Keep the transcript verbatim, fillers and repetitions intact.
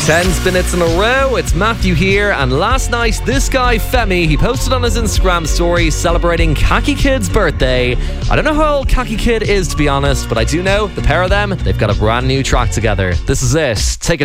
Ten minutes in a row, it's Matthew here, and last night this guy Femi, he posted on his Instagram story celebrating Khaki Kid's birthday. I don't know how old Khaki Kid is, to be honest, but I do know the pair of them, they've got a brand new track together. This is it, Take a